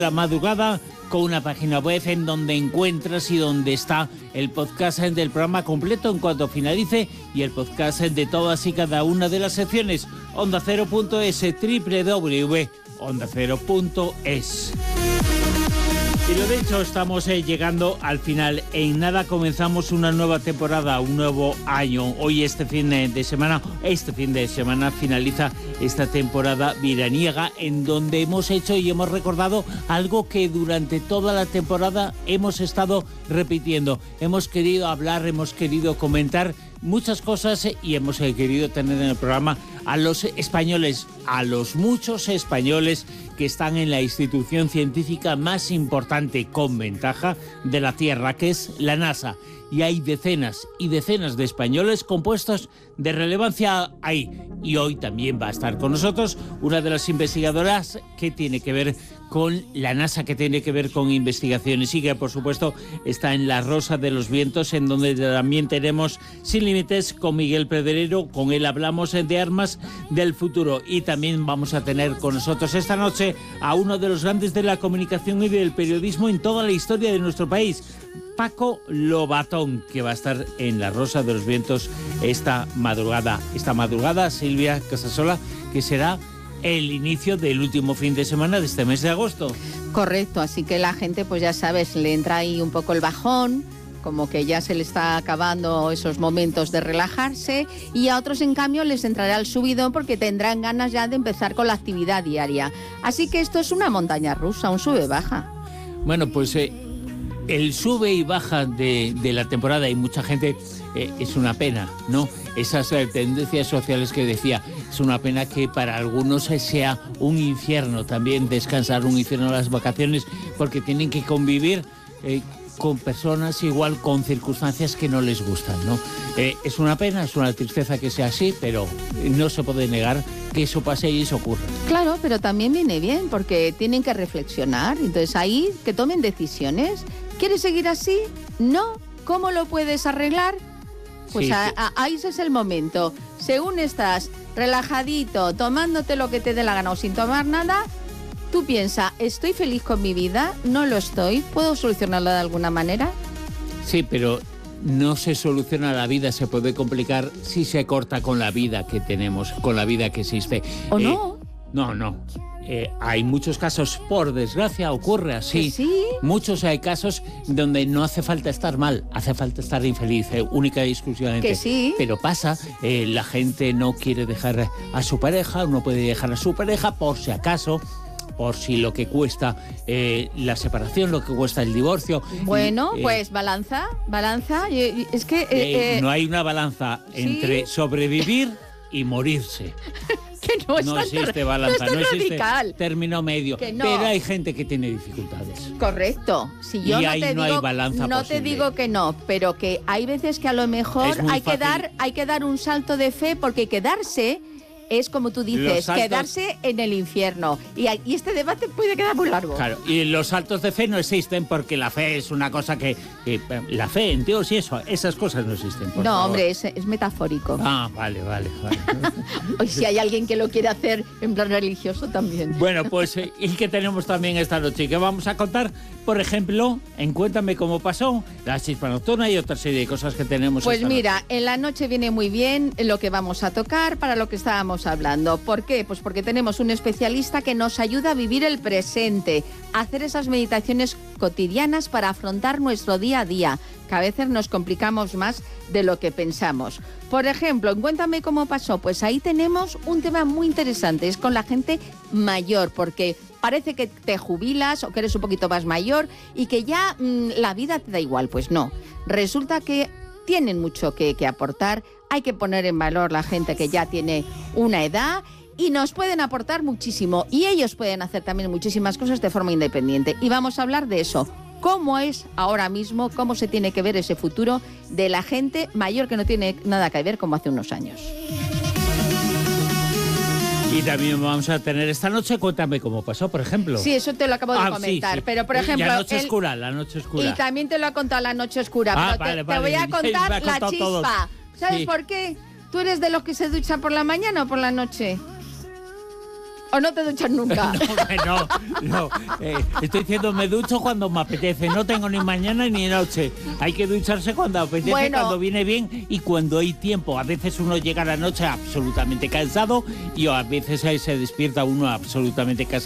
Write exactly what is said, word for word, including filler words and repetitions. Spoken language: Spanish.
La madrugada, con una página web en donde encuentras y donde está el podcast del programa completo en cuanto finalice y el podcast de todas y cada una de las secciones. onda cero punto es, doble u doble u doble u punto onda cero punto es. Y lo dicho, estamos eh, llegando al final. En nada comenzamos una nueva temporada, un nuevo año. Hoy este fin de semana, este fin de semana finaliza esta temporada veraniega en donde hemos hecho y hemos recordado algo que durante toda la temporada hemos estado repitiendo. Hemos querido hablar, hemos querido comentar muchas cosas y hemos querido tener en el programa a los españoles, a los muchos españoles que están en la institución científica más importante con ventaja de la Tierra, que es la NASA. Y hay decenas y decenas de españoles compuestos de relevancia ahí. Y hoy también va a estar con nosotros una de las investigadoras que tiene que ver con la NASA, que tiene que ver con investigaciones y que, por supuesto, está en La Rosa de los Vientos, en donde también tenemos Sin Límites con Miguel Pedrero. Con él hablamos de armas del futuro. Y también vamos a tener con nosotros esta noche a uno de los grandes de la comunicación y del periodismo en toda la historia de nuestro país, Paco Lobatón, que va a estar en La Rosa de los Vientos esta madrugada. Esta madrugada, Silvia Casasola, que será el inicio del último fin de semana de este mes de agosto. Correcto, así que la gente, pues ya sabes, le entra ahí un poco el bajón, como que ya se le está acabando esos momentos de relajarse, y a otros, en cambio, les entrará el subidón porque tendrán ganas ya de empezar con la actividad diaria. Así que esto es una montaña rusa, un sube-baja. Bueno, pues eh, el sube y baja de, de la temporada, y mucha gente, eh, es una pena, ¿no? Esas eh, tendencias sociales que decía, es una pena que para algunos sea un infierno también descansar, un infierno las vacaciones, porque tienen que convivir eh, con personas igual, con circunstancias que no les gustan, ¿no? Eh, es una pena, es una tristeza que sea así, pero no se puede negar que eso pase y eso ocurra. Claro, pero también viene bien, porque tienen que reflexionar, entonces ahí que tomen decisiones. ¿Quieres seguir así? No. ¿Cómo lo puedes arreglar? Pues sí, a, a, ahí ese es el momento. Según estás relajadito, tomándote lo que te dé la gana o sin tomar nada, tú piensa, ¿estoy feliz con mi vida? ¿No lo estoy? ¿Puedo solucionarlo de alguna manera? Sí, pero no se soluciona la vida, se puede complicar si se corta con la vida que tenemos, con la vida que existe. ¿O eh, no? No, no. Eh, hay muchos casos, por desgracia, ocurre así. ¿Sí? Muchos hay casos donde no hace falta estar mal, hace falta estar infeliz, eh, única y exclusivamente. ¿Que sí? Pero pasa, eh, la gente no quiere dejar a su pareja, no puede dejar a su pareja por si acaso, por si lo que cuesta eh, la separación, lo que cuesta el divorcio. Bueno, eh, pues balanza, balanza. Es que... Eh, eh, eh, no hay una balanza ¿sí? entre sobrevivir y morirse. Que no, es no tan existe balanza, no, no existe radical. Término medio. Que no. Pero hay gente que tiene dificultades. Correcto. Si yo y no ahí te no digo, hay balanza no posible. te digo que no, pero que hay veces que a lo mejor hay que dar, hay que dar un salto de fe, porque quedarse es, como tú dices, saltos... quedarse en el infierno. Y, y este debate puede quedar muy largo. Claro, y los saltos de fe no existen porque la fe es una cosa que... que la fe en Dios y eso, esas cosas no existen. No, favor. hombre, es, es metafórico. Ah, vale, vale, vale. Hoy si hay alguien que lo quiere hacer en plan religioso también. Bueno, pues, ¿y qué tenemos también esta noche? ¿Qué vamos a contar? Por ejemplo, en Cuéntame cómo pasó, la chispa nocturna y otra serie de cosas que tenemos. Pues esta mira, noche. En la noche viene muy bien lo que vamos a tocar para lo que estábamos hablando. ¿Por qué? Pues porque tenemos un especialista que nos ayuda a vivir el presente, a hacer esas meditaciones cotidianas para afrontar nuestro día a día, que a veces nos complicamos más de lo que pensamos. Por ejemplo, en Cuéntame cómo pasó, pues ahí tenemos un tema muy interesante, es con la gente mayor, porque parece que te jubilas o que eres un poquito más mayor y que ya mmm, la vida te da igual. Pues no, resulta que tienen mucho que, que aportar, hay que poner en valor la gente que ya tiene una edad y nos pueden aportar muchísimo, y ellos pueden hacer también muchísimas cosas de forma independiente, y vamos a hablar de eso. ¿Cómo es ahora mismo, cómo se tiene que ver ese futuro de la gente mayor que no tiene nada que ver como hace unos años? Y también vamos a tener esta noche, Cuéntame cómo pasó, por ejemplo. Sí, eso te lo acabo de ah, comentar. Sí, sí. Pero, por ejemplo... La noche el... oscura, la noche oscura. Y también te lo ha contado la noche oscura. Ah, pero vale, te, vale. te voy a contar la chispa. Todos. ¿Sabes sí. por qué? ¿Tú eres de los que se duchan por la mañana o por la noche? ¿O no te duchas nunca? No, no, no. Eh, estoy diciendo, me ducho cuando me apetece. No tengo ni mañana ni noche. Hay que ducharse cuando apetece, bueno, cuando viene bien y cuando hay tiempo. A veces uno llega a la noche absolutamente cansado y a veces se despierta uno absolutamente cansado.